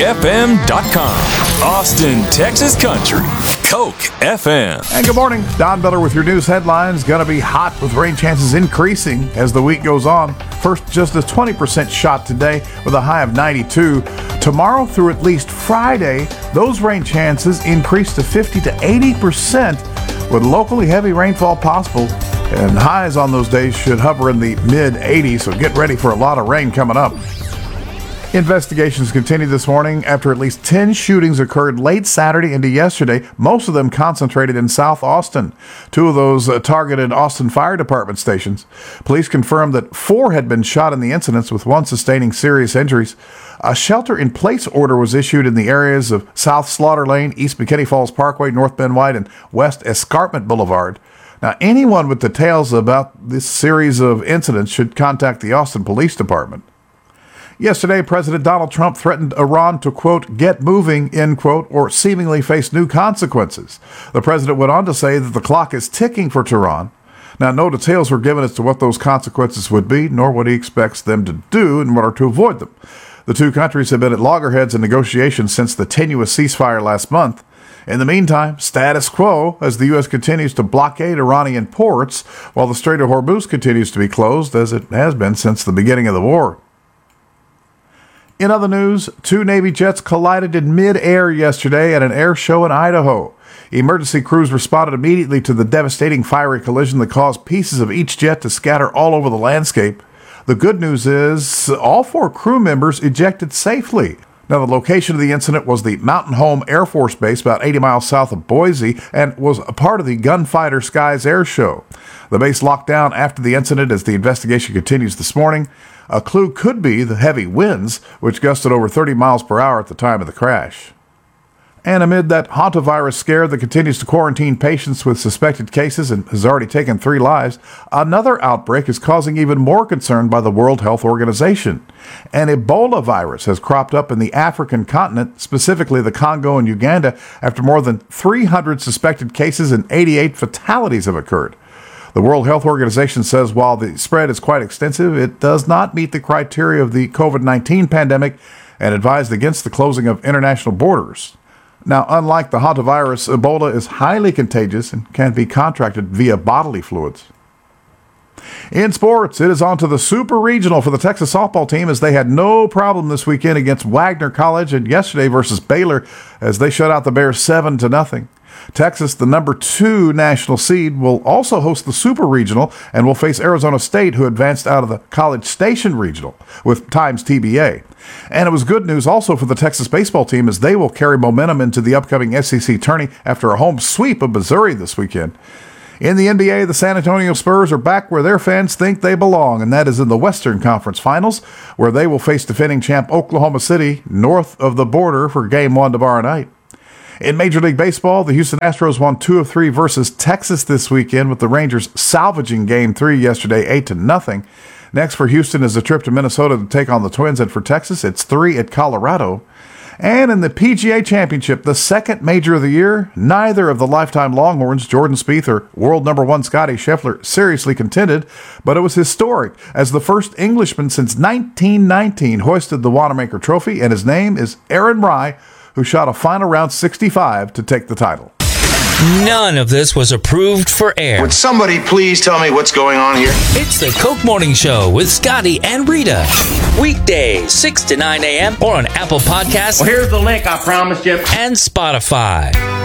CokeFM.com. Austin, Texas country. Coke FM. And good morning. Don Miller with your news headlines. Going to be hot with rain chances increasing as the week goes on. First, just a 20% shot today with a high of 92. Tomorrow through at least Friday, those rain chances increase to 50 to 80% with locally heavy rainfall possible. And highs on those days should hover in the mid-80s, so get ready for a lot of rain coming up. Investigations continue this morning after at least 10 shootings occurred late Saturday into yesterday, most of them concentrated in South Austin. 2 of those targeted Austin Fire Department stations. Police confirmed that 4 had been shot in the incidents, with 1 sustaining serious injuries. A shelter-in-place order was issued in the areas of South Slaughter Lane, East McKinney Falls Parkway, North Bend White, and West Escarpment Boulevard. Now, anyone with details about this series of incidents should contact the Austin Police Department. Yesterday, President Donald Trump threatened Iran to, quote, get moving, end quote, or seemingly face new consequences. The president went on to say that the clock is ticking for Tehran. Now, no details were given as to what those consequences would be, nor what he expects them to do in order to avoid them. The 2 countries have been at loggerheads in negotiations since the tenuous ceasefire last month. In the meantime, status quo as the U.S. continues to blockade Iranian ports, while the Strait of Hormuz continues to be closed, as it has been since the beginning of the war. In other news, 2 Navy jets collided in mid-air yesterday at an air show in Idaho. Emergency crews responded immediately to the devastating fiery collision that caused pieces of each jet to scatter all over the landscape. The good news is all 4 crew members ejected safely. Now, the location of the incident was the Mountain Home Air Force Base about 80 miles south of Boise and was a part of the Gunfighter Skies Air Show. The base locked down after the incident as the investigation continues this morning. A clue could be the heavy winds, which gusted over 30 miles per hour at the time of the crash. And amid that hantavirus scare that continues to quarantine patients with suspected cases and has already taken 3 lives, another outbreak is causing even more concern by the World Health Organization. An Ebola virus has cropped up in the African continent, specifically the Congo and Uganda, after more than 300 suspected cases and 88 fatalities have occurred. The World Health Organization says while the spread is quite extensive, it does not meet the criteria of the COVID-19 pandemic and advised against the closing of international borders. Now, unlike the hantavirus, Ebola is highly contagious and can be contracted via bodily fluids. In sports, it is on to the Super Regional for the Texas softball team as they had no problem this weekend against Wagner College and yesterday versus Baylor as they shut out the Bears 7-0. Texas, the number 2 national seed, will also host the Super Regional and will face Arizona State, who advanced out of the College Station Regional with times TBA. And it was good news also for the Texas baseball team as they will carry momentum into the upcoming SEC tourney after a home sweep of Missouri this weekend. In the NBA, the San Antonio Spurs are back where their fans think they belong, and that is in the Western Conference Finals, where they will face defending champ Oklahoma City north of the border for Game 1 tomorrow night. In Major League Baseball, the Houston Astros won 2 of 3 versus Texas this weekend, with the Rangers salvaging Game 3 yesterday 8-0. Next for Houston is a trip to Minnesota to take on the Twins, and for Texas, it's 3 at Colorado. And in the PGA Championship, the second major of the year, neither of the lifetime Longhorns, Jordan Spieth or world number 1 Scottie Scheffler, seriously contended, but it was historic as the first Englishman since 1919 hoisted the Wanamaker Trophy, and his name is Aaron Rai, who shot a final round 65 to take the title. None of this was approved for air. Would somebody please tell me what's going on here? It's the Coke Morning Show with Scotty and Rita. Weekdays, 6 to 9 a.m. or on Apple Podcasts. Well, here's the link I promised you. And Spotify.